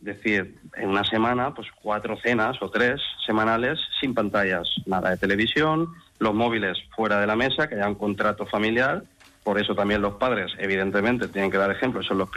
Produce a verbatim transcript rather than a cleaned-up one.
decir, en una semana, pues cuatro cenas o tres semanales sin pantallas, nada de televisión, los móviles fuera de la mesa, que haya un contrato familiar. Por eso también los padres, evidentemente, tienen que dar ejemplo, son los